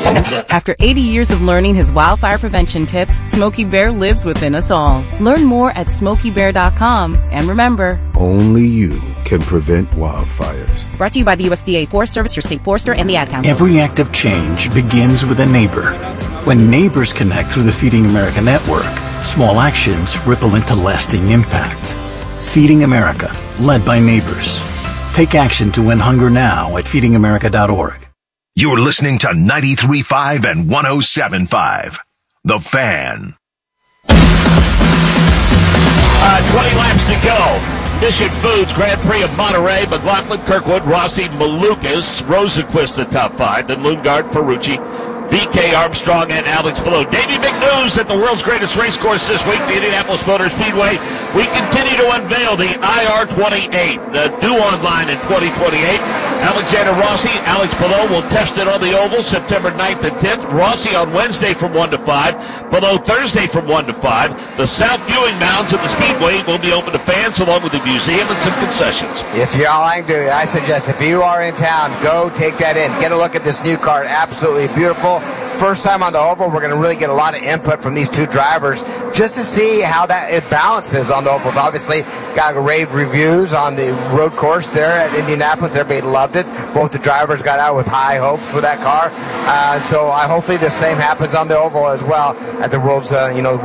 After 80 years of learning his wildfire prevention tips, Smokey Bear lives within us all. Learn more at SmokeyBear.com. And remember, only you can prevent wildfires. Brought to you by the USDA Forest Service, your state forester, and the Ad Council. Every act of change begins with a neighbor. When neighbors connect through the Feeding America network, small actions ripple into lasting impact. Feeding America, led by neighbors. Take action to end hunger now at feedingamerica.org. You're listening to 93.5 and 107.5. The Fan. 20 laps to go. Mission Foods Grand Prix of Monterey, McLaughlin, Kirkwood, Rossi, Malukas, Rosenquist the top five, then Lundgaard, Ferrucci, VK Armstrong, and Alex Palou. Davey, big news at the world's greatest race course this week, the Indianapolis Motor Speedway. We continue to unveil the IR28, the due online in 2028. Alexander Rossi, Alex Palou will test it on the oval September 9th and 10th. Rossi on Wednesday from 1 to 5. Palou Thursday from 1 to 5. The south viewing mounds of the Speedway will be open to fans along with the museum and some concessions. If you're all I suggest if you are in town, go take that in. Get a look at this new car. Absolutely beautiful. First time on the oval, we're going to really get a lot of input from these two drivers just to see how it balances on the ovals. Obviously, got rave reviews on the road course there at Indianapolis. Everybody loved it. Both the drivers got out with high hopes for that car. So hopefully the same happens on the oval as well at the world's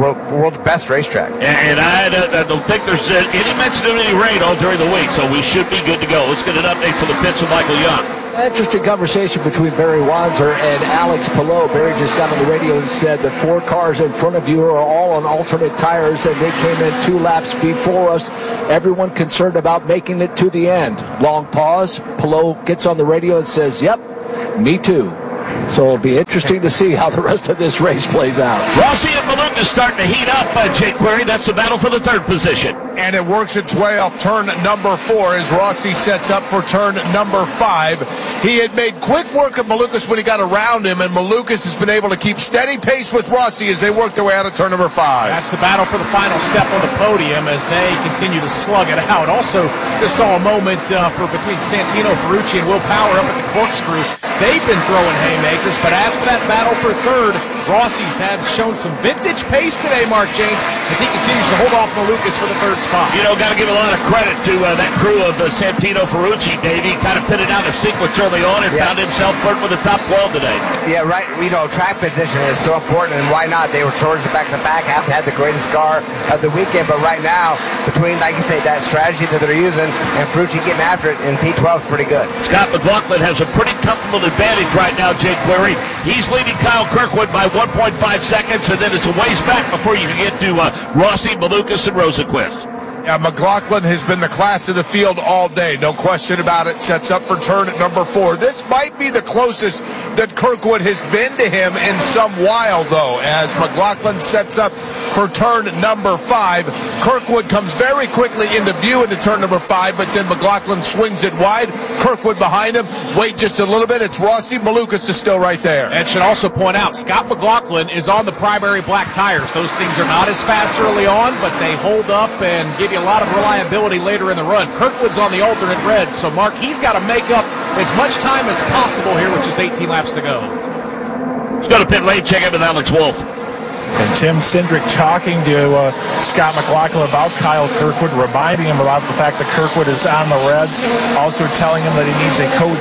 best racetrack. And I don't think there's any mention of any rain all during the week, so we should be good to go. Let's get an update from the pits with Michael Young. Interesting conversation between Barry Wanzer and Alex Palou. Barry just got on the radio and said the 4 cars in front of you are all on alternate tires, and they came in 2 laps before us. Everyone concerned about making it to the end. Long pause. Palou gets on the radio and says, yep, me too. So it'll be interesting to see how the rest of this race plays out. Rossi and Maluka starting to heat up, Jake Query. That's the battle for the 3rd position. And it works its way up turn number 4 as Rossi sets up for turn number 5. He had made quick work of Malukas when he got around him, and Malukas has been able to keep steady pace with Rossi as they work their way out of turn number 5. That's the battle for the final step on the podium as they continue to slug it out. Also, just saw a moment between Santino Ferrucci and Will Power up at the corkscrew. They've been throwing haymakers, but as for that battle for 3rd, Rossi's has shown some vintage pace today, Mark James, as he continues to hold off Malukas for the 3rd spot. You know, got to give a lot of credit to that crew of Santino Ferrucci, Davey. Kind of pitted out of sequence early on and found himself flirting with the top 12 today. Yeah, right. Track position is so important, and why not? They were towards the back-to-back, haven't had the greatest car of the weekend, but right now, between, like you say, that strategy that they're using and Ferrucci getting after it, and P12 is pretty good. Scott McLaughlin has a pretty comfortable advantage right now, Jake Query. He's leading Kyle Kirkwood by 1.5 seconds, and then it's a ways back before you can get to Rossi, Malukas, and Rosenquist. Yeah, McLaughlin has been the class of the field all day. No question about it. Sets up for turn number 4. This might be the closest that Kirkwood has been to him in some while, though, as McLaughlin sets up for turn number 5. Kirkwood comes very quickly into view into turn number 5, but then McLaughlin swings it wide. Kirkwood behind him. Wait just a little bit. It's Rossi. Malukas is still right there. And should also point out, Scott McLaughlin is on the primary black tires. Those things are not as fast early on, but they hold up and give you a lot of reliability later in the run. Kirkwood's on the alternate red, so Mark, he's got to make up as much time as possible here, which is 18 laps to go. Let's go to pit lane, check in with Alex Wolf. And Tim Cindric talking to Scott McLaughlin about Kyle Kirkwood, reminding him about the fact that Kirkwood is on the reds, also telling him that he needs a code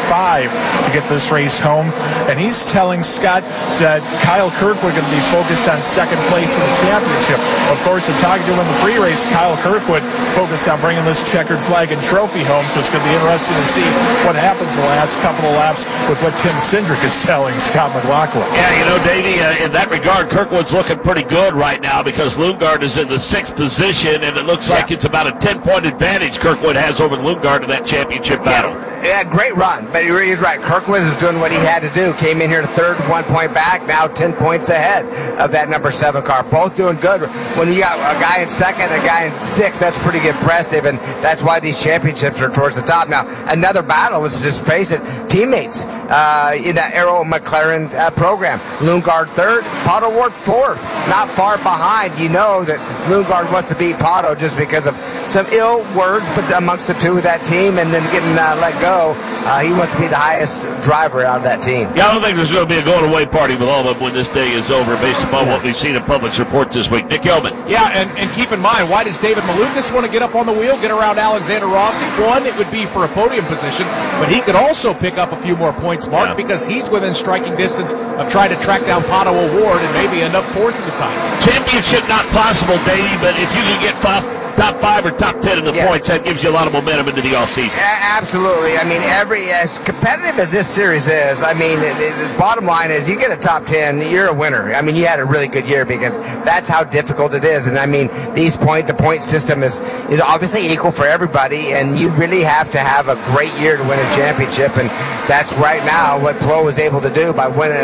35 to get this race home. And he's telling Scott that Kyle Kirkwood going to be focused on 2nd place in the championship. Of course, in talking to him in the pre-race, Kyle Kirkwood focused on bringing this checkered flag and trophy home, so it's going to be interesting to see what happens the last couple of laps with what Tim Cindric is telling Scott McLaughlin. Yeah, Davey, in that regard, Kirkwood's looking pretty good right now because Lundgaard is in the 6th position, and it looks like it's about a 10-point advantage Kirkwood has over Lundgaard in that championship battle. Yeah, great run, but he's right. Kirkwood is doing what he had to do. Came in here to 3rd, 1 point back, now 10 points ahead of that number 7 car. Both doing good. When you got a guy in 2nd, a guy in 6th, that's pretty impressive, and that's why these championships are towards the top. Now, another battle, let's just face it, teammates in that Arrow McLaren program. Lundgaard 3rd, Pato Ward 4th, not far behind. You know that Lundgaard wants to beat Pato just because of some ill words, but amongst the two of that team, and then getting let go. He wants to be the highest driver out of that team. Yeah, I don't think there's going to be a going-away party with all of them when this day is over, based upon what we've seen in Publix reports this week. Nick Yeoman. Yeah, and keep in mind, why does David Malukas want to get up on the wheel, get around Alexander Rossi? One, it would be for a podium position, but he could also pick up a few more points, Mark, because he's within striking distance of trying to track down Pato O'Ward and maybe end up fourth at the time. Championship not possible, Davey, but if you can get top 5 or top 10 in the points, that gives you a lot of momentum into the offseason. Absolutely. I mean, as competitive as this series is, I mean, the bottom line is you get a top 10, you're a winner. I mean, you had a really good year because that's how difficult it is. And I mean, the point system is obviously equal for everybody, and you really have to have a great year to win a championship. And that's right now what Plo was able to do by winning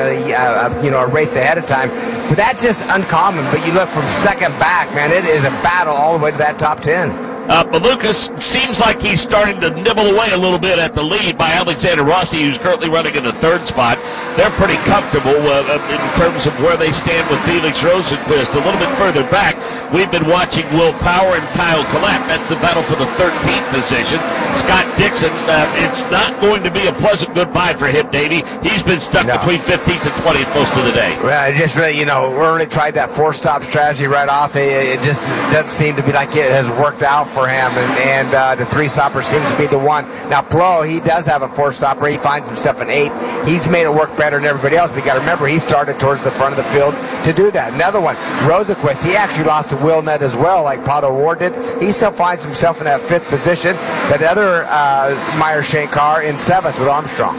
a race ahead of time. But that's just uncommon. But you look from second back, man, it is a battle all the way to that top 10. Malukas seems like he's starting to nibble away a little bit at the lead by Alexander Rossi, who's currently running in the third spot. They're pretty comfortable in terms of where they stand with Felix Rosenqvist. A little bit further back, we've been watching Will Power and Kyle Collette. That's the battle for the 13th position. Scott Dixon, it's not going to be a pleasant goodbye for him, Davey. He's been stuck between 15th and 20th most of the day. Well, it just really, Early tried that four-stop strategy right off. It just doesn't seem to be like it has worked out for him, and the three-stopper seems to be the one. Now, Plo, he does have a four-stopper. He finds himself an 8th. He's made it work better than everybody else, but you got to remember, he started towards the front of the field to do that. Another one, Rosenqvist, he actually lost to Will Nutt as well, like Pato O'Ward did. He still finds himself in that 5th position. That other Meyer Shank car in 7th with Armstrong.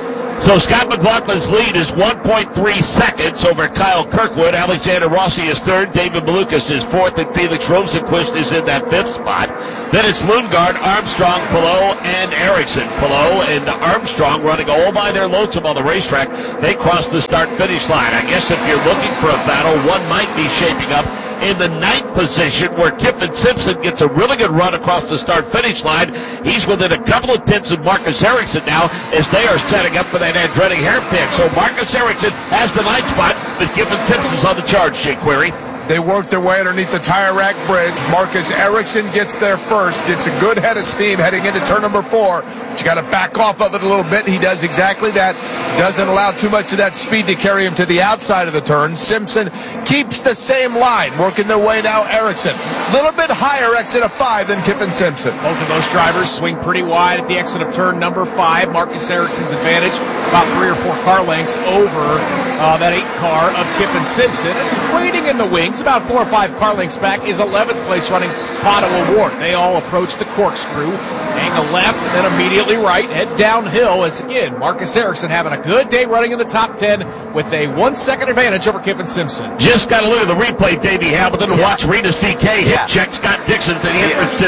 So Scott McLaughlin's lead is 1.3 seconds over Kyle Kirkwood. Alexander Rossi is 3rd. David Malukas is 4th. And Felix Rosenqvist is in that 5th spot. Then it's Lundgaard, Armstrong, Palou, and Ericsson. Palou and Armstrong running all by their lonesome on the racetrack. They cross the start-finish line. I guess if you're looking for a battle, one might be shaping up in the 9th position, where Kyffin Simpson gets a really good run across the start-finish line. He's within a couple of tenths of Marcus Ericsson now, as they are setting up for that Andretti hairpin. So Marcus Ericsson has the 9th spot, but Kyffin Simpson's on the charge, Jake Query. They work their way underneath the tire rack bridge. Marcus Ericsson gets there first, gets a good head of steam heading into turn number 4. But you got to back off of it a little bit. He does exactly that. Doesn't allow too much of that speed to carry him to the outside of the turn. Simpson keeps the same line, working their way now. Ericsson, a little bit higher exit of 5 than Kyffin Simpson. Both of those drivers swing pretty wide at the exit of turn number 5. Marcus Ericsson's advantage about 3 or 4 car lengths over that 8 car of Kyffin Simpson. And waiting in the wings, about 4 or 5 car lengths back, is 11th place running Pato O'Ward. They all approach the corkscrew, angle left, and then immediately right, head downhill, as again, Marcus Ericsson having a good day running in the top 10 with a 1-second advantage over Kyffin Simpson. Just got to look at the replay, Davey Hamilton, and watch Renus VK hit check Scott Dixon to the entrance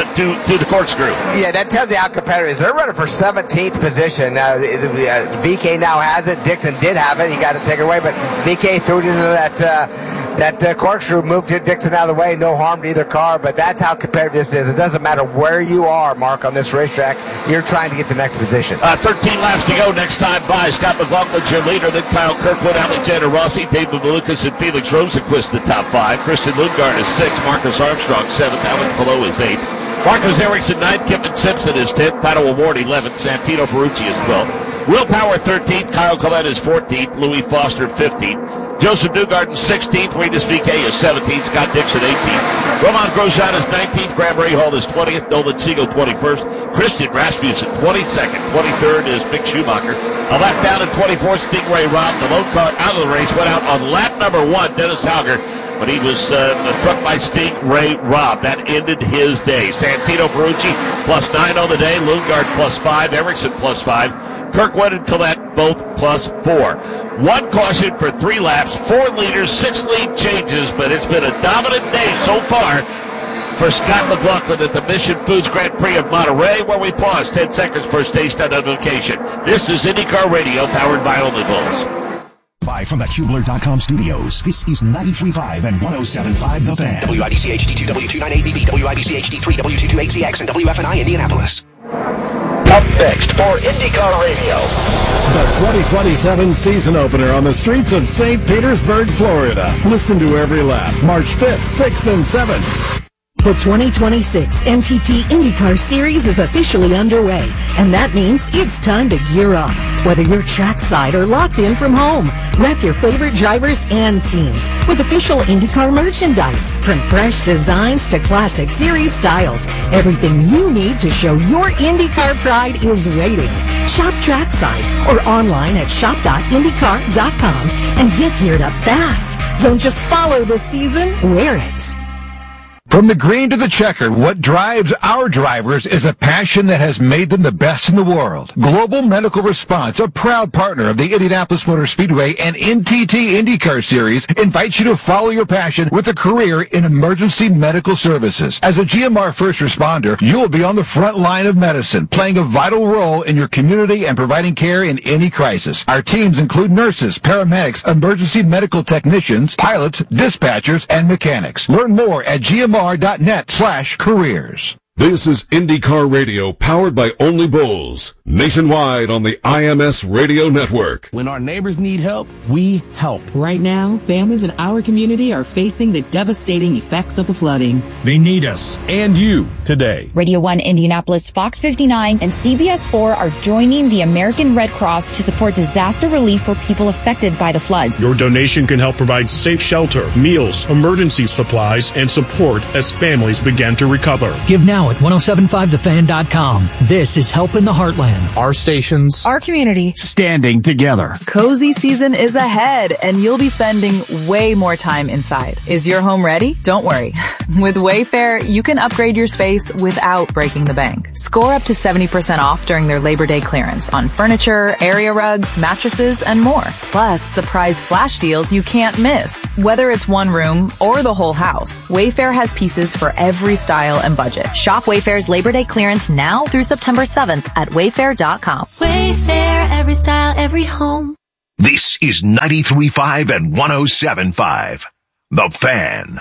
to the corkscrew. Yeah, that tells you how competitive it is. They're running for 17th position. VK now has it. Dixon did have it. He got to take it away, but VK threw it into that corkscrew, moved Dixon out of the way. No harm to either car, but that's how competitive this is. It doesn't matter where you are, Mark, on this racetrack. You're trying to get the next position. 13 laps to go. Next time by Scott McLaughlin's your leader. Then Kyle Kirkwood, Alexander Rossi, David Malukas, and Felix Rosenqvist the top 5. Christian Lundgaard is 6th. Marcus Armstrong 7th. Alex Palou is 8th. Marcus Ericsson 9th. Kyffin Simpson is 10th. Pato O'Ward 11th. Santino Ferrucci is 12th. Will Power 13th. Kyle Collette is 14th. Louis Foster 15th. Joseph Newgarden 16th. Renus VK is 17th. Scott Dixon 18th. Roman Grosjean is 19th. Graham Rahal is 20th. Nolan Siegel 21st. Christian Rasmussen 22nd. 23rd is Mick Schumacher. A lap down in 24th, Stingray Robb. The lone car out of the race went out on lap number 1, Dennis Hauger. But he was struck by Stingray Robb. That ended his day. Santino Ferrucci +9 on the day. Lundgaard +5. Ericsson +5. Kirkwood and Collette both +4. 1 caution for 3 laps, 4 leaders, 6 lead changes, but it's been a dominant day so far for Scott McLaughlin at the Mission Foods Grand Prix of Monterey, where we pause 10 seconds for a station identification. This is IndyCar Radio, powered by Only Bulls. Live from the Hubler.com studios, this is 93.5 and 107.5 The Fan. WIBC HD2, W298BB, WIBC HD3, W22ACX, and WFNI Indianapolis. Up next for IndyCar Radio. The 2027 season opener on the streets of St. Petersburg, Florida. Listen to every lap, March 5th, 6th, and 7th. The 2026 NTT IndyCar Series is officially underway, and that means it's time to gear up. Whether you're trackside or locked in from home, rep your favorite drivers and teams with official IndyCar merchandise. From fresh designs to classic series styles, everything you need to show your IndyCar pride is waiting. Shop trackside or online at shop.indycar.com and get geared up fast. Don't just follow the season, wear it. From the green to the checkered, what drives our drivers is a passion that has made them the best in the world. Global Medical Response, a proud partner of the Indianapolis Motor Speedway and NTT IndyCar Series, invites you to follow your passion with a career in emergency medical services. As a GMR first responder, you will be on the front line of medicine, playing a vital role in your community and providing care in any crisis. Our teams include nurses, paramedics, emergency medical technicians, pilots, dispatchers, and mechanics. Learn more at GMR.net/careers. This is IndyCar Radio, powered by Only Bulls, nationwide on the IMS Radio Network. When our neighbors need help, we help. Right now, families in our community are facing the devastating effects of the flooding. They need us and you today. Radio 1 Indianapolis, Fox 59, and CBS 4 are joining the American Red Cross to support disaster relief for people affected by the floods. Your donation can help provide safe shelter, meals, emergency supplies, and support as families begin to recover. Give now at 1075thefan.com. This is Help in the Heartland. Our stations. Our community. Standing together. Cozy season is ahead, and you'll be spending way more time inside. Is your home ready? Don't worry. With Wayfair, you can upgrade your space without breaking the bank. Score up to 70% off during their Labor Day clearance on furniture, area rugs, mattresses, and more. Plus, surprise flash deals you can't miss. Whether it's one room or the whole house, Wayfair has pieces for every style and budget. Shop Wayfair's Labor Day clearance now through September 7th at wayfair.com. Wayfair, every style, every home. This is 93.5 and 107.5. The Fan.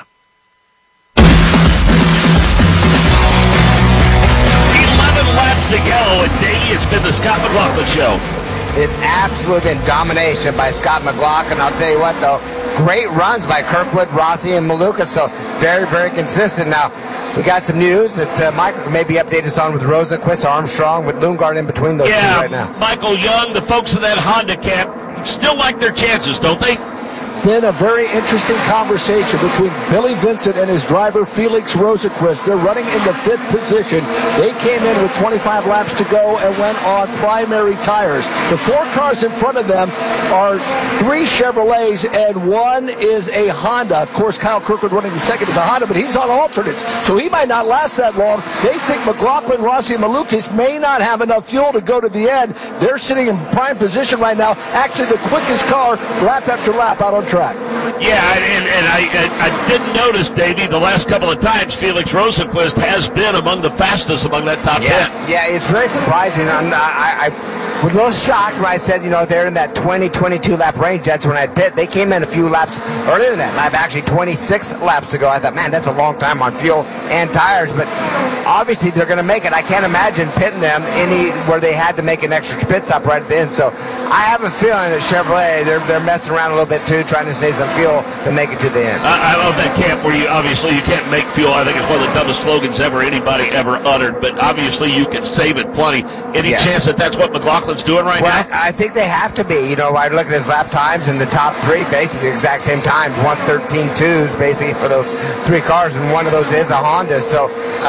11 laps to go, and Davey, it's been the Scott McLaughlin Show. It's absolutely been domination by Scott McLaughlin. I'll tell you what, though, great runs by Kirkwood, Rossi, and Maluka, so very, very consistent. Now, we got some news that Michael can maybe update us on with Rosenqvist, Armstrong, with Lundgaard in between those two right now. Michael Young, the folks in that Honda camp still like their chances, don't they? Been a very interesting conversation between Billy Vincent and his driver Felix Rosenqvist. They're running in the 5th position. They came in with 25 laps to go and went on primary tires. The 4 cars in front of them are 3 Chevrolets and 1 is a Honda. Of course, Kyle Kirkwood running the second is a Honda, but he's on alternates, so he might not last that long. They think McLaughlin, Rossi, and Malukas may not have enough fuel to go to the end. They're sitting in prime position right now. Actually, the quickest car lap after lap out on track. Yeah, and I didn't notice, Davey, the last couple of times Felix Rosenqvist has been among the fastest among that top 10. Yeah, it's really surprising. I was a little shocked when I said, they're in that 20-22 lap range. That's when I pit. They came in a few laps earlier than that. Lap actually 26 laps to go. I thought, man, that's a long time on fuel and tires. But obviously they're going to make it. I can't imagine pitting them where they had to make an extra pit stop right at the end. So I have a feeling that Chevrolet, they're messing around a little bit too, trying to save some fuel to make it to the end. I love that camp where you can't make fuel. I think it's one of the dumbest slogans anybody ever uttered, but obviously you can save it plenty. Any chance that that's what McLaughlin's doing right now? I think they have to be. I look at his lap times and the top 3, basically the exact same times, 1:13.2s basically for those 3 cars, and one of those is a Honda. So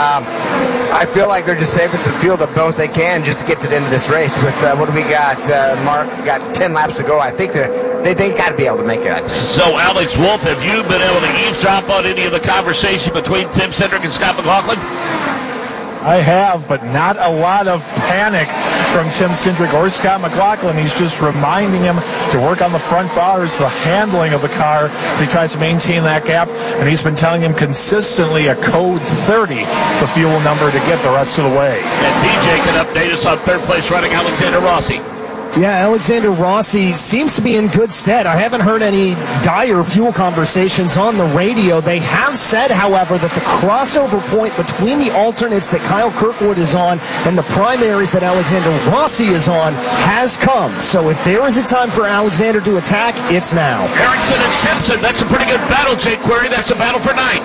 I feel like they're just saving some fuel the most they can just to get to the end of this race. With what do we got? Mark got 10 laps to go. I think they got to be able to make it. So, Alex Wolf, have you been able to eavesdrop on any of the conversation between Tim Cindric and Scott McLaughlin? I have, but not a lot of panic from Tim Cindric or Scott McLaughlin. He's just reminding him to work on the front bars, the handling of the car, as he tries to maintain that gap. And he's been telling him consistently a code 30, the fuel number, to get the rest of the way. And DJ can update us on third place running Alexander Rossi. Yeah, Alexander Rossi seems to be in good stead. I haven't heard any dire fuel conversations on the radio. They have said, however, that the crossover point between the alternates that Kyle Kirkwood is on and the primaries that Alexander Rossi is on has come. So if there is a time for Alexander to attack, it's now. Erickson and Simpson, that's a pretty good battle, Jake Query. That's a battle for 9th.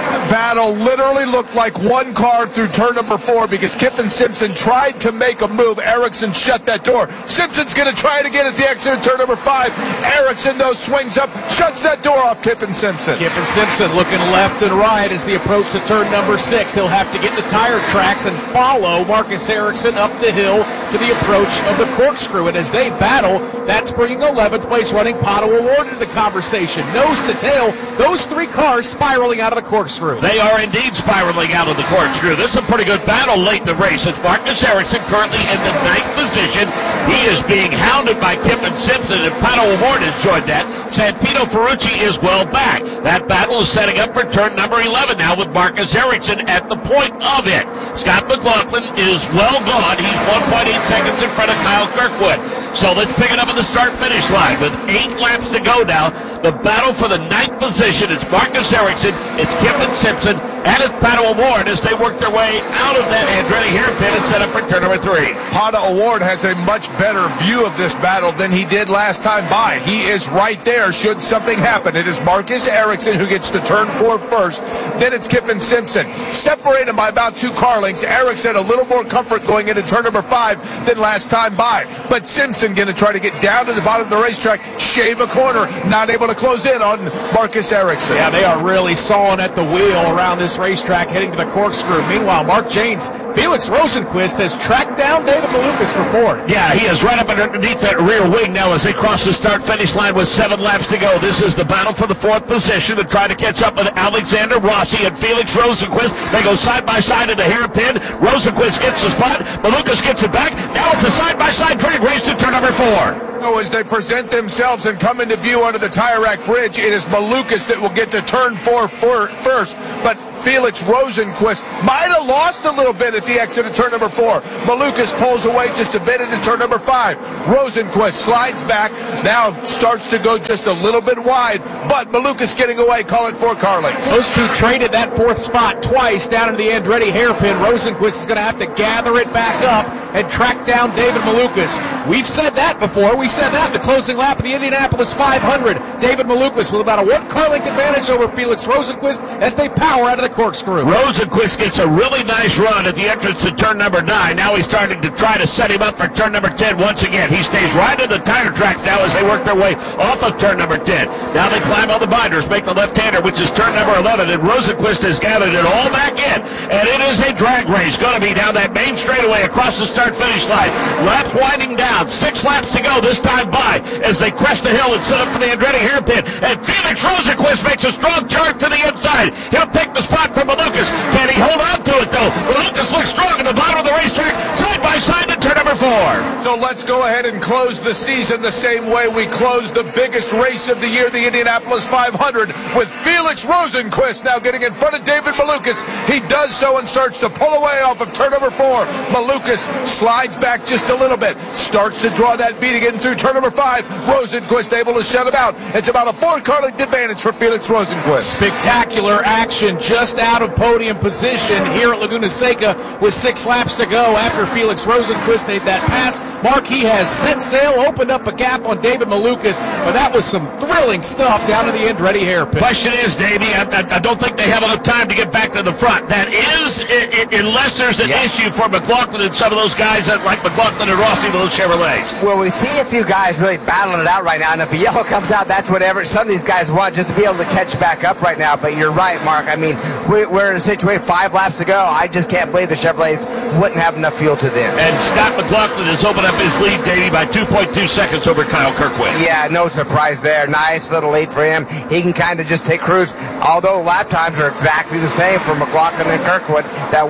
battle literally looked like one car through turn number 4 because Kyffin Simpson tried to make a move. Erickson shut that door. Simpson's going to try it again at the exit of turn number 5. Erickson, though, swings up, shuts that door off Kyffin Simpson. Kyffin Simpson looking left and right as the approach to turn number 6. He'll have to get the tire tracks and follow Marcus Erickson up the hill to the approach of the corkscrew. And as they battle, that's bringing 11th place running Pato O'Ward into the conversation. Nose to tail, those 3 cars spiraling out of the corkscrew. They are indeed spiraling out of the corkscrew. This is a pretty good battle late in the race. It's Marcus Erickson currently in the 9th position. He is being hounded by Kyffin Simpson, and Pato O'Ward has joined that. Santino Ferrucci is well back. That battle is setting up for turn number 11 now with Marcus Erickson at the point of it. Scott McLaughlin is well gone. He's 1.8 seconds in front of Kyle Kirkwood. So let's pick it up at the start-finish line. With 8 laps to go now, the battle for the 9th position. It's Marcus Erickson, it's Kyffin Simpson, and it's Pato O'Ward as they work their way out of that Andretti hairpin and set up for turn number 3. Pato O'Ward has a much better view of this battle than he did last time by. He is right there should something happen. It is Marcus Erickson who gets to turn 4 first. Then it's Kyffin Simpson. Separated by about 2 car lengths. Erickson a little more comfort going into turn number 5 than last time by. But Simpson going to try to get down to the bottom of the racetrack, shave a corner, not able to close in on Marcus Erickson. Yeah, they are really sawing at the wheel around this racetrack heading to the corkscrew. Meanwhile, Mark Janes, Felix Rosenquist has tracked down David Malukas for 4th. Yeah, he is right up underneath that rear wing now as they cross the start-finish line with 7 laps to go. This is the battle for the 4th position. They're trying to catch up with Alexander Rossi and Felix Rosenquist. They go side by side in the hairpin. Rosenquist gets the spot. Malukas gets it back. Now it's a side-by-side drag race to turn number 4. As they present themselves and come into view under the tire rack bridge, it is Malukas that will get to turn 4 first, but Felix Rosenquist might have lost a little bit at the exit of turn number 4. Malukas pulls away just a bit into turn number 5. Rosenquist slides back, now starts to go just a little bit wide, but Malukas getting away, call it 4 car lengths. Those 2 traded that 4th spot twice down in the Andretti hairpin. Rosenquist is going to have to gather it back up and track down David Malukas. We've said that before. We said that in the closing lap of the Indianapolis 500. David Malukas with about a 1 car length advantage over Felix Rosenquist as they power out of the corkscrew. Rosenquist gets a really nice run at the entrance to turn number 9. Now he's starting to try to set him up for turn number 10 once again. He stays right in the tire tracks now as they work their way off of turn number 10. Now they climb on the binders, make the left-hander, which is turn number 11, and Rosenquist has gathered it all back in, and it is a drag race going to be down that main straightaway across the start-finish line. Lap winding down, 6 laps to go this time by as they crest the hill and set up for the Andretti hairpin, and Felix Rosenquist makes a strong charge to the inside. He'll take the spot from Malukas. Can he hold on to it, though? Malukas looks strong at the bottom of the racetrack, side by side to turn number 4. So let's go ahead and close the season the same way we closed the biggest race of the year, the Indianapolis 500, with Felix Rosenquist now getting in front of David Malukas. He does so and starts to pull away off of turn number 4. Malukas slides back just a little bit, starts to draw that beat again through turn number 5. Rosenquist able to shut him out. It's about a 4 car length advantage for Felix Rosenquist. Spectacular action just out of podium position here at Laguna Seca with 6 laps to go after Felix Rosenquist made that pass. Mark, he has set sail, opened up a gap on David Malukas, but that was some thrilling stuff down in the Andretti hairpin. Question is, Davey, I don't think they have enough time to get back to the front. That is, unless there's an issue for McLaughlin and some of those guys like McLaughlin and Rossi with those Chevrolets. Well, we see a few guys really battling it out right now, and if a yellow comes out, that's whatever some of these guys want, just to be able to catch back up right now. But you're right, Mark. I mean, we're in a situation 5 laps to go. I just can't believe the Chevrolets wouldn't have enough fuel to them. And Scott McLaughlin has opened up his lead, Davey, by 2.2 seconds over Kyle Kirkwood. Yeah, no surprise there. Nice little lead for him. He can kind of just take cruise, although lap times are exactly the same for McLaughlin and Kirkwood, that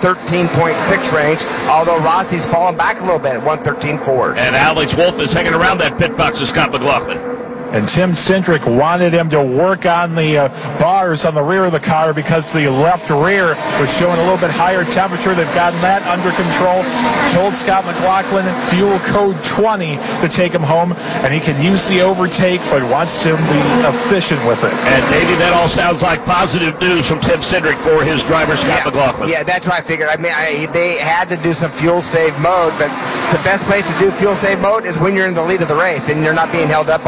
1:13.6 range, although Rossi's fallen back a little bit at 1:13.4. And Alex Wolff is hanging around that pit box of Scott McLaughlin. And Tim Cindric wanted him to work on the bars on the rear of the car because the left rear was showing a little bit higher temperature. They've gotten that under control. Told Scott McLaughlin fuel code 20 to take him home, and he can use the overtake, but wants to be efficient with it. And maybe that all sounds like positive news from Tim Cindric for his driver, Scott McLaughlin. Yeah, that's what I figured. I mean, they had to do some fuel save mode, but the best place to do fuel save mode is when you're in the lead of the race and you're not being held up by anybody.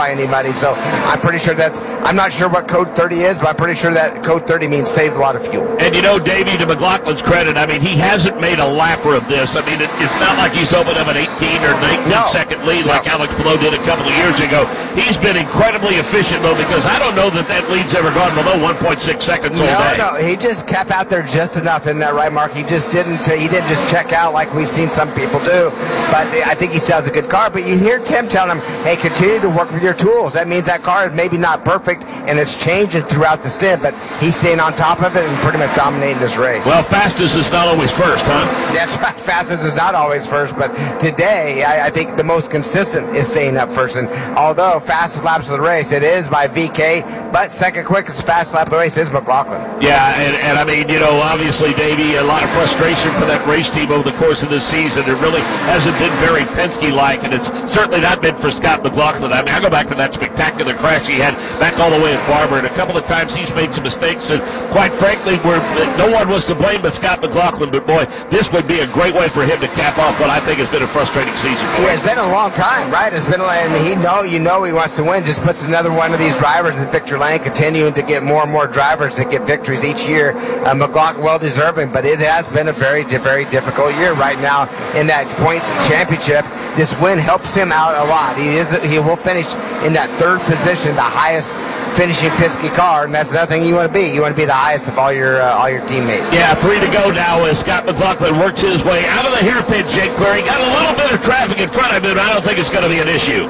quality. So I'm pretty sure I'm not sure what code 30 is, but I'm pretty sure that code 30 means saved a lot of fuel. And you know, Davey, to McLaughlin's credit, I mean, he hasn't made a lapper of this. I mean, it's not like he's opened up an 18 or 19-second lead like Alex Palou did a couple of years ago. He's been incredibly efficient, though, because I don't know that lead's ever gone below 1.6 seconds all day. No, he just kept out there just enough. Isn't that right, Mark? He didn't just check out like we've seen some people do. But I think he still has a good car. But you hear Tim telling him, hey, continue to work with your tools. That means that car is maybe not perfect, and it's changing throughout the stint, but he's staying on top of it and pretty much dominating this race. Well, fastest is not always first, huh? That's right. Fastest is not always first, but today I think the most consistent is staying up first. And although fastest laps of the race, it is by VK, but second quickest fast lap of the race is McLaughlin. Yeah, and I mean, you know, obviously, Davey, a lot of frustration for that race team over the course of this season. It really hasn't been very Penske-like, and it's certainly not been for Scott McLaughlin. I mean, I go back to that spectacular crash he had back all the way at Barber, and a couple of times he's made some mistakes that, quite frankly, no one was to blame but Scott McLaughlin. But, boy, this would be a great way for him to cap off what I think has been a frustrating season for him. It's been a long time, right? It's been, and he wants to win. Just puts another one of these drivers in victory lane, continuing to get more and more drivers that get victories each year. McLaughlin well-deserving, but it has been a very, very difficult year right now in that points championship. This win helps him out a lot. He will finish in that third position, the highest finishing Penske car, and that's another thing you want to be. You want to be the highest of all your teammates. Yeah, 3 to go now as Scott McLaughlin works his way out of the hairpin, Jake Query. Got a little bit of traffic in front of him, but I don't think it's going to be an issue.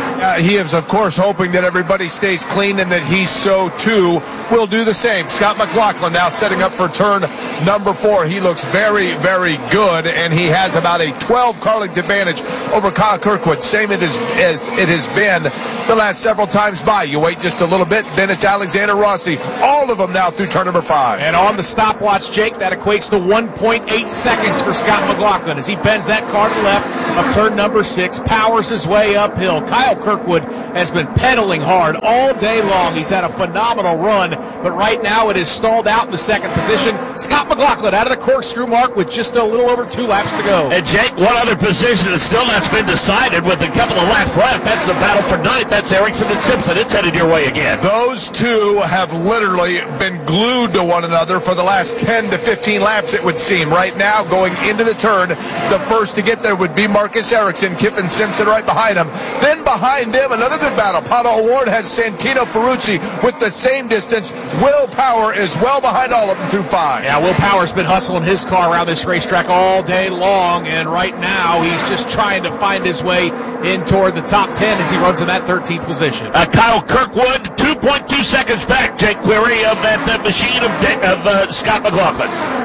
He is, of course, hoping that everybody stays clean and that he so, too, will do the same. Scott McLaughlin now setting up for turn number 4. He looks very, very good, and he has about a 12-car length advantage over Kyle Kirkwood, same as it has been the last several times by. You wait just a little bit, then it's Alexander Rossi. All of them now through turn number 5. And on the stopwatch, Jake, that equates to 1.8 seconds for Scott McLaughlin as he bends that car to the left of turn number 6, powers his way uphill. Kyle Kirkwood has been pedaling hard all day long. He's had a phenomenal run, but right now it is stalled out in the second position. Scott McLaughlin out of the corkscrew mark with just a little over 2 laps to go. And Jake, one other position that's still not been decided with a couple of laps left. That's the battle for 9th. That's Ericsson and Simpson. It's headed your way again. Those two have literally been glued to one another for the last 10 to 15 laps, it would seem. Right now, going into the turn, the first to get there would be Marcus Ericsson, Kiffin Simpson right behind him. Then behind them, another good battle. Pato O'Ward has Santino Ferrucci with the same distance. Will Power is well behind all of them through 5. Yeah, Will Power's been hustling his car around this racetrack all day long, and right now he's just trying to find his way in toward the top 10 as he runs in that 13th position. Kyle Kirkwood, 2.2 seconds back, Jake Query, of that machine of Scott McLaughlin.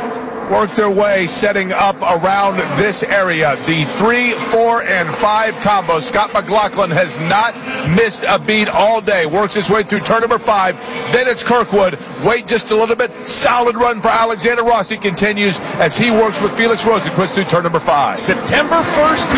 Work their way setting up around this area. The 3, 4, and 5 combo. Scott McLaughlin has not missed a beat all day. Works his way through turn number 5. Then it's Kirkwood. Wait just a little bit. Solid run for Alexander Rossi continues as he works with Felix Rosenqvist through turn number 5. September 1st,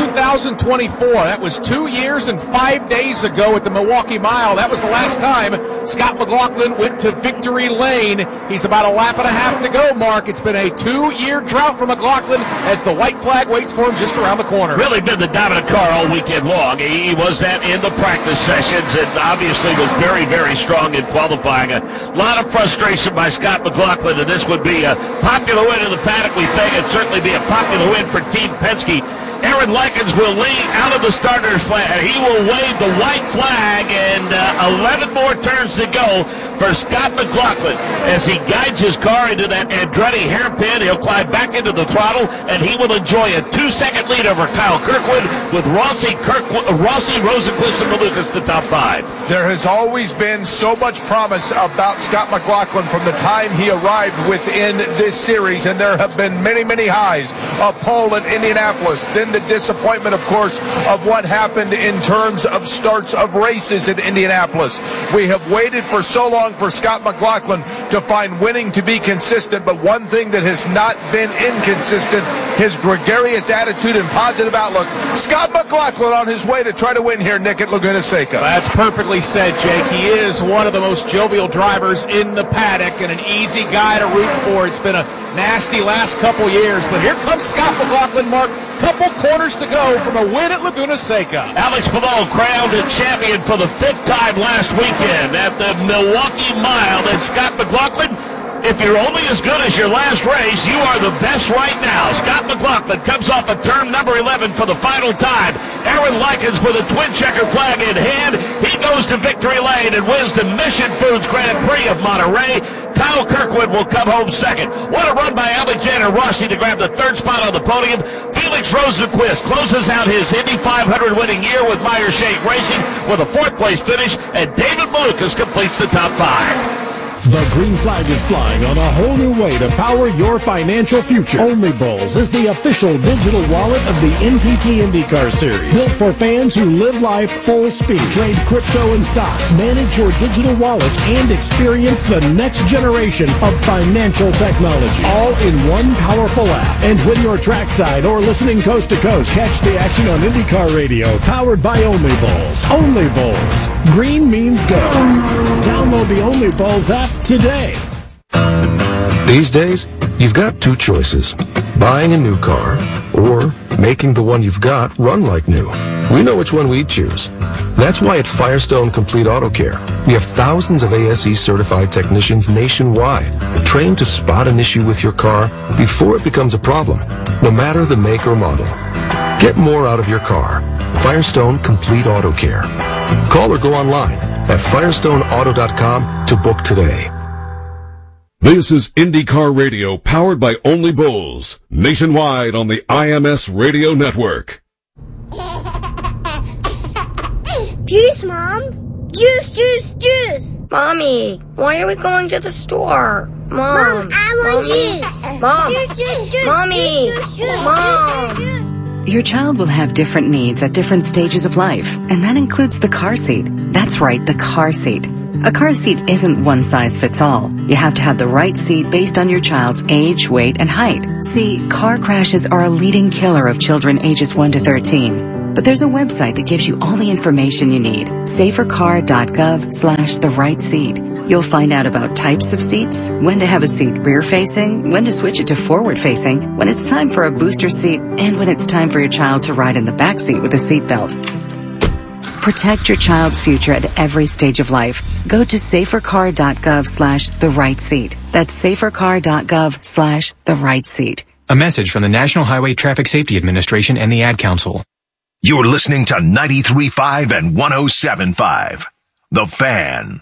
2024. That was 2 years and 5 days ago at the Milwaukee Mile. That was the last time Scott McLaughlin went to victory lane. He's about a lap and a half to go, Mark. It's been a 2-year drought for McLaughlin as the white flag waits for him just around the corner. Really been the dominant car all weekend long. He was that in the practice sessions and obviously was very, very strong in qualifying. A lot of frustration by Scott McLaughlin, and this would be a popular win in the paddock, we think. It'd certainly be a popular win for Team Penske. Aaron Likens will lead out of the starter's flag. He will wave the white flag, and 11 more turns to go for Scott McLaughlin as he guides his car into that Andretti hairpin. He'll climb back into the throttle, and he will enjoy a 2-second lead over Kyle Kirkwood with Rossi, Rosenqvist, and Malukas to top 5. There has always been so much promise about Scott McLaughlin from the time he arrived within this series, and there have been many, many highs. A pole in Indianapolis, then the disappointment, of course, of what happened in terms of starts of races in Indianapolis. We have waited for so long long for Scott McLaughlin to find winning to be consistent, but one thing that has not been inconsistent, his gregarious attitude and positive outlook. Scott McLaughlin on his way to try to win here, Nick, at Laguna Seca. That's perfectly said, Jake. He is one of the most jovial drivers in the paddock and an easy guy to root for. It's been a nasty last couple years, but here comes Scott McLaughlin, Mark. Couple quarters to go from a win at Laguna Seca. Alex Palou crowned a champion for the 5th time last weekend at the Milwaukee Mile. And Scott McLaughlin, if you're only as good as your last race, you are the best right now. Scott McLaughlin comes off of turn number 11 for the final time. Aaron Likens with a twin checker flag in hand. He goes to victory lane and wins the Mission Foods Grand Prix of Monterey. Kyle Kirkwood will come home second. What a run by Alexander Rossi to grab the 3rd spot on the podium. Felix Rosenquist closes out his Indy 500 winning year with Meyer Shank Racing with a 4th place finish, and David Malukas completes the top 5. The green flag is flying on a whole new way to power your financial future. Only Bulls is the official digital wallet of the NTT IndyCar Series. Built for fans who live life full speed. Trade crypto and stocks. Manage your digital wallet and experience the next generation of financial technology. All in one powerful app. And when you're trackside or listening coast to coast, catch the action on IndyCar Radio. Powered by Only Bulls. Only Bulls. Green means go. Download the Only Bulls app today. These days, you've got 2 choices. Buying a new car or making the one you've got run like new. We know which one we'd choose. That's why at Firestone Complete Auto Care, we have thousands of ASE certified technicians nationwide trained to spot an issue with your car before it becomes a problem, no matter the make or model. Get more out of your car. Firestone Complete Auto Care. Call or go online at FirestoneAuto.com to book today. This is IndyCar Radio, powered by Only Bulls, nationwide on the IMS Radio Network. Juice, Mom! Juice, juice, juice! Mommy, why are we going to the store? Mom, I want juice! Mom! Juice, juice, juice! Mommy! Juice, juice, Mom! Juice, juice. Your child will have different needs at different stages of life, and that includes the car seat. That's right, the car seat. A car seat isn't one size fits all. You have to have the right seat based on your child's age, weight, and height. See, car crashes are a leading killer of children ages 1 to 13. But there's a website that gives you all the information you need. safercar.gov/the right seat. You'll find out about types of seats, when to have a seat rear-facing, when to switch it to forward-facing, when it's time for a booster seat, and when it's time for your child to ride in the back seat with a seatbelt. Protect your child's future at every stage of life. Go to safercar.gov/the right seat. That's safercar.gov/the right seat. A message from the National Highway Traffic Safety Administration and the Ad Council. You're listening to 93.5 and 107.5. The Fan.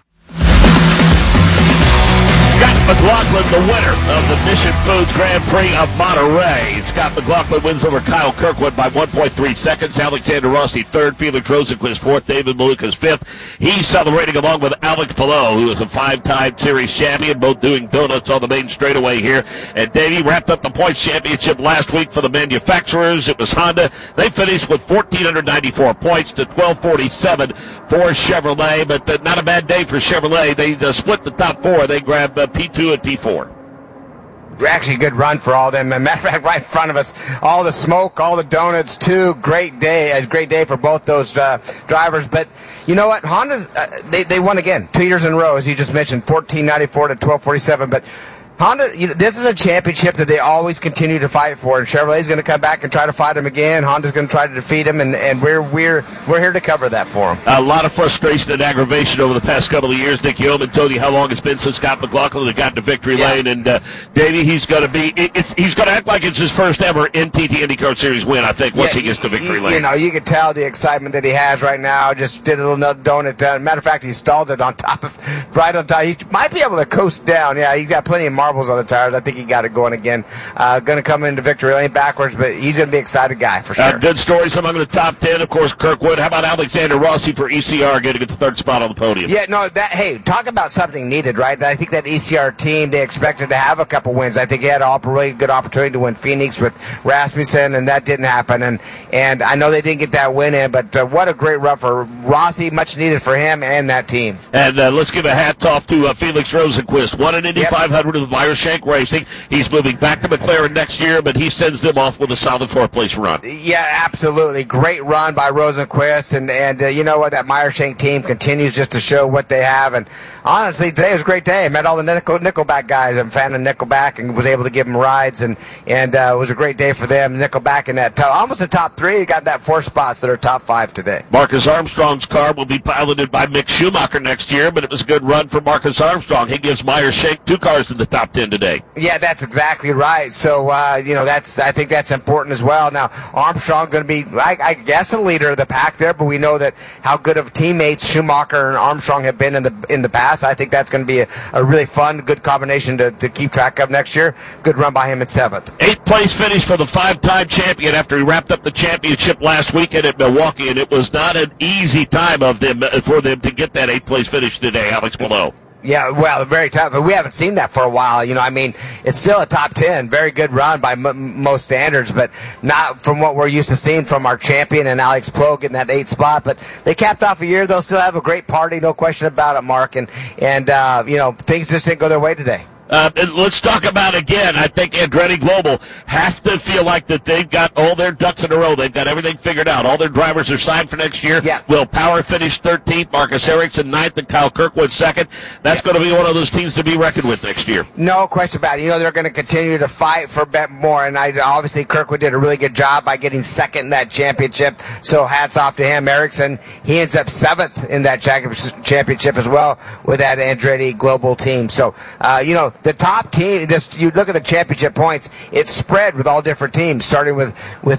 Scott McLaughlin, the winner of the Mission Foods Grand Prix of Monterey. Scott McLaughlin wins over Kyle Kirkwood by 1.3 seconds. Alexander Rossi third, Felix Rosenquist fourth, David Malukas fifth. He's celebrating along with Alex Palou, who is a 5-time series champion, both doing donuts on the main straightaway here. And Davey wrapped up the points championship last week for the manufacturers. It was Honda. They finished with 1,494 points to 1,247 for Chevrolet, but not a bad day for Chevrolet. They split the top 4. They grabbed P2 and P4. Actually, a good run for all of them. As a matter of fact, right in front of us, all the smoke, all the donuts, too. Great day. A great day for both those drivers. But you know what? Honda's, they won again 2 years in a row, as you just mentioned, 1494 to 1247. But Honda, this is a championship that they always continue to fight for, and Chevrolet's going to come back and try to fight them again. Honda's going to try to defeat them, and we're here to cover that for them. A lot of frustration and aggravation over the past couple of years. Nick Yeoman told you how long it's been since Scott McLaughlin got to victory lane, and Davey, he's going to act like it's his first ever NTT IndyCar Series win. I think once he gets to victory lane. You can tell the excitement that he has right now. Just did a little donut. Matter of fact, he stalled it right on top. He might be able to coast down. Yeah, he's got plenty of margin marbles on the tires. I think he got it going again. Going to come into victory lane backwards, but he's going to be an excited guy for sure. Good stories among the top 10, of course, Kirkwood. How about Alexander Rossi for ECR getting the third spot on the podium? Yeah, no, hey, talk about something needed, right? I think that ECR team, they expected to have a couple wins. I think he had a really good opportunity to win Phoenix with Rasmussen, and that didn't happen. And I know they didn't get that win in, but what a great run for Rossi, much needed for him and that team. And let's give a hats off to Felix Rosenquist. Won an Indy 500 with Meyershank Racing. He's moving back to McLaren next year, but he sends them off with a solid fourth-place run. Yeah, absolutely. Great run by Rosenquist, and you know what? That Meyershank team continues just to show what they have. And honestly, today was a great day. I met all the Nickelback guys. I'm a fan of Nickelback and was able to give them rides, and it was a great day for them. Nickelback in that almost the top 3. Got that 4 spots that are top 5 today. Marcus Armstrong's car will be piloted by Mick Schumacher next year, but it was a good run for Marcus Armstrong. He gives Meyershank 2 cars in the top 10 today. Yeah, that's exactly right. So, I think that's important as well. Now, Armstrong's going to be, I guess, a leader of the pack there, but we know that how good of teammates Schumacher and Armstrong have been in the past. I think that's going to be a really fun, good combination to keep track of next year. Good run by him at 7th. 8th place finish for the 5-time champion after he wrapped up the championship last weekend at Milwaukee, and it was not an easy time for them to get that 8th place finish today, Alex Palou. Yeah, well, very tough. But we haven't seen that for a while. It's still a top 10. Very good run by most standards, but not from what we're used to seeing from our champion and Alex Palou getting that 8th spot. But they capped off a year. They'll still have a great party, no question about it, Mark. And things just didn't go their way today. Let's talk about, again, I think Andretti Global have to feel like that they've got all their ducks in a row. They've got everything figured out. All their drivers are signed for next year. Yeah. Will Power finish 13th, Marcus Ericsson 9th, and Kyle Kirkwood 2nd. That's going to be one of those teams to be reckoned with next year. No question about it. They're going to continue to fight for more, and obviously Kirkwood did a really good job by getting 2nd in that championship, so hats off to him. Ericsson, he ends up 7th in that championship as well with that Andretti Global team. So, the top team, you look at the championship points, it's spread with all different teams, starting with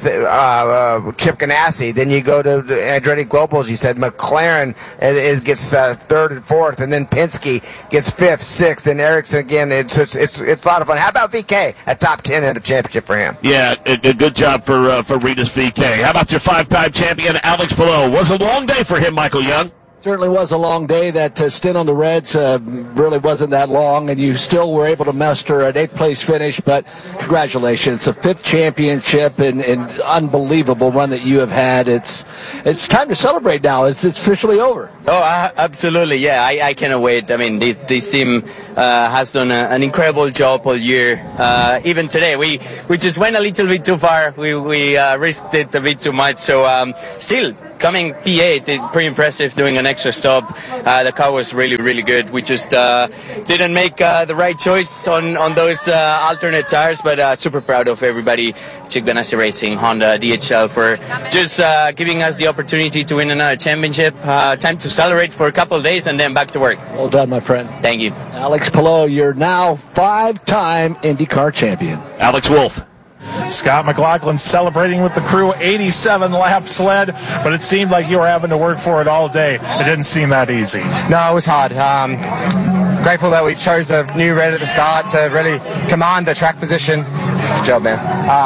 Chip Ganassi. Then you go to Andretti Global, as you said, McLaren gets 3rd and 4th, and then Penske gets 5th, 6th, and Ericsson again. It's a lot of fun. How about VK at top 10 in the championship for him? Yeah, a good job for Ritas VK. How about your 5-time champion, Alex Palou? Was a long day for him, Michael Young. Certainly was a long day. That stint on the Reds really wasn't that long, and you still were able to muster an 8th place finish, but congratulations. A 5th championship and unbelievable run that you have had. It's time to celebrate now. It's officially over. Oh, absolutely. Yeah, I cannot wait. I mean, this team has done an incredible job all year. Even today, we just went a little bit too far. We risked it a bit too much. So still, coming P8, pretty impressive doing an extra stop. The car was really, really good. We just didn't make the right choice on those alternate tires, but super proud of everybody, Chip Ganassi Racing, Honda, DHL, for just giving us the opportunity to win another championship. Time to celebrate for a couple of days and then back to work. Well done, my friend. Thank you. Alex Palou, you're now 5-time IndyCar champion. Alex Wolf. Scott McLaughlin celebrating with the crew, 87-lap sled, but it seemed like you were having to work for it all day. It didn't seem that easy. No, it was hard. Grateful that we chose the new red at the start to really command the track position. Good job, man.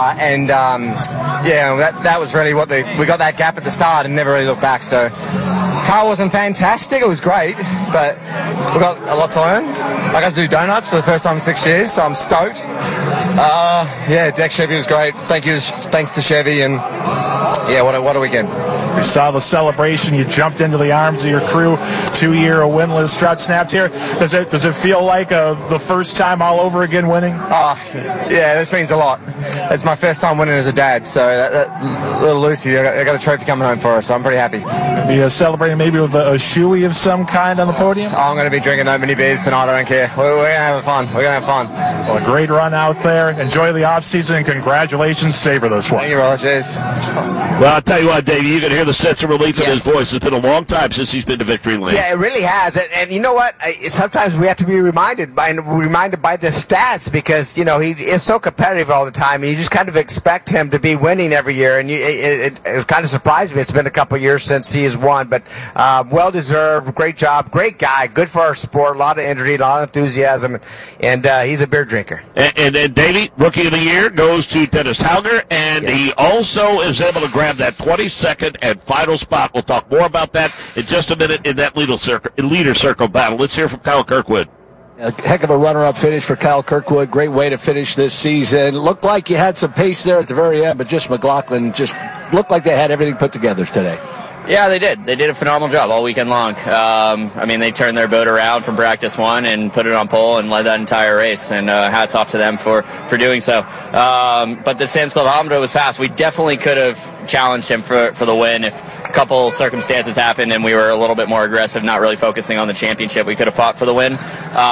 That was really we got that gap at the start and never really looked back. So, car wasn't fantastic. It was great, but we got a lot to learn. I got to do donuts for the first time in 6 years, so I'm stoked. Deck Chevy was great. Thanks to Chevy, and what a weekend. We saw the celebration. You jumped into the arms of your crew. 2-year winless stretch snapped here. Does it feel like the first time all over again winning? This means a lot. It's my first time winning as a dad, so that little Lucy, I got a trophy coming home for her, so I'm pretty happy. Be celebrating maybe with a shoey of some kind on the podium? I'm going to be drinking that many beers tonight. I don't care. We're going to have fun. We're going to have fun. Well, a great run out there. Enjoy the off season, and congratulations. Savor this one. Thank you, Roger. Cheers. Well, I'll tell you what, Davey, you can hear hear the sense of relief in his voice. It's been a long time since he's been to Victory Lane. Yeah, it really has. And you know what? Sometimes we have to be reminded by the stats because, you know, he is so competitive all the time, and you just kind of expect him to be winning every year. And it kind of surprised me. It's been a couple of years since he has won, but well-deserved, great job, great guy, good for our sport, a lot of energy, a lot of enthusiasm, and he's a beer drinker. And Davey, Rookie of the Year goes to Dennis Hauger, and he also is able to grab that 22nd and final spot. We'll talk more about that in just a minute in that leader circle battle. Let's hear from Kyle Kirkwood. A heck of a runner-up finish for Kyle Kirkwood. Great way to finish this season. Looked like you had some pace there at the very end, but just McLaughlin just looked like they had everything put together today. Yeah, they did. They did a phenomenal job all weekend long. I mean, they turned their boat around from practice one and put it on pole and led that entire race, and hats off to them for doing so. But the Sam's Club Alhambra was fast. We definitely could have challenged him for the win if a couple circumstances happened and we were a little bit more aggressive, not really focusing on the championship. We could have fought for the win.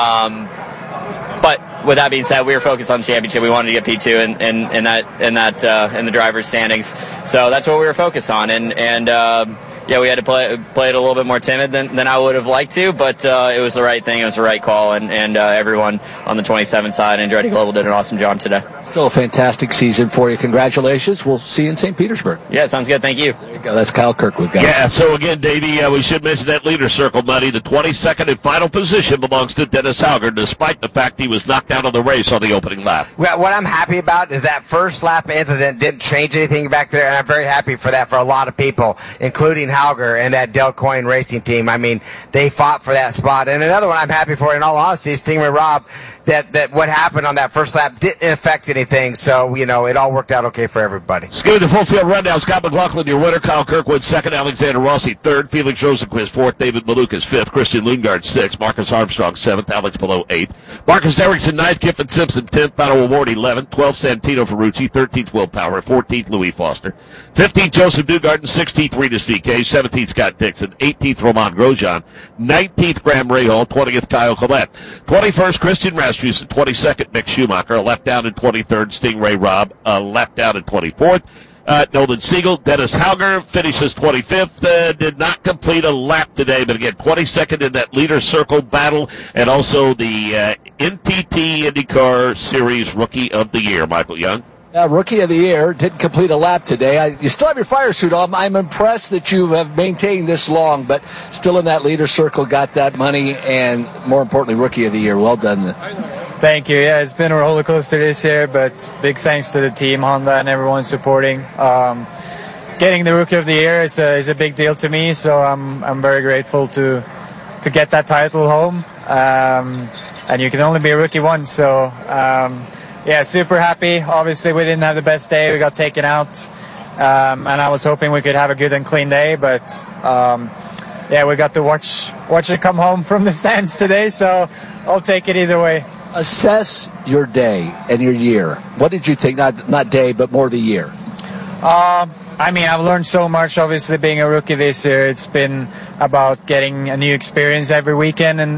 But with that being said, we were focused on the championship. We wanted to get P2 in the driver's standings, so that's what we were focused on. Yeah, we had to play it a little bit more timid than I would have liked to, but it was the right thing. It was the right call, and everyone on the 27 side and Andretti Global did an awesome job today. Still a fantastic season for you. Congratulations. We'll see you in St. Petersburg. Yeah, sounds good. Thank you. There you go. That's Kyle Kirkwood, guys. Yeah, so again, Davey, we should mention that leader circle money. The 22nd and final position belongs to Dennis Hauger, despite the fact he was knocked out of the race on the opening lap. Well, what I'm happy about is that first lap incident didn't change anything back there, and I'm very happy for that for a lot of people, including Hauger and that Del Coyne racing team. I mean, they fought for that spot. And another one I'm happy for, in all honesty, is Stingray Robb, that what happened on that first lap didn't affect anything. So, you know, it all worked out okay for everybody. Let's give you the full field rundown. Scott McLaughlin, your winner. Kyle Kirkwood, second. Alexander Rossi, third. Felix Rosenquist, fourth. David Malukas, fifth. Christian Lundgaard, sixth. Marcus Armstrong, seventh. Alex Palou, eighth. Marcus Ericsson, ninth. Kiffin Simpson, 10th. Battle Award, 11th. 12th, Santino Ferrucci. 13th, Will Power. 14th, Louis Foster. 15th, Joseph Newgarden. 16th, Regis VK. 17th, Scott Dixon. 18th, Romain Grosjean. 19th, Graham Rahal. 20th, Kyle Collette. 21st, Christian Rasmussen. 22nd, Mick Schumacher. A lap down in 23rd, Stingray Robb. A lap down in 24th. Nolan Siegel. Dennis Hauger finishes 25th. Did not complete a lap today, but again, 22nd in that leader circle battle, and also the NTT IndyCar Series Rookie of the Year, Michael Young. Rookie of the Year, didn't complete a lap today. You still have your fire suit on. I'm impressed that you have maintained this long, but still in that leader circle, got that money, and more importantly, Rookie of the Year. Well done. Thank you. Yeah, it's been a roller coaster this year, but big thanks to the team, Honda, and everyone supporting. Getting the Rookie of the Year is a big deal to me, so I'm very grateful to get that title home. And you can only be a rookie once, so yeah, super happy. Obviously, we didn't have the best day. We got taken out, and I was hoping we could have a good and clean day, but yeah, we got to watch it come home from the stands today, so I'll take it either way. Assess your day and your year. What did you think? Not day, but more the year. I mean, I've learned so much, obviously, being a rookie this year. It's been about getting a new experience every weekend and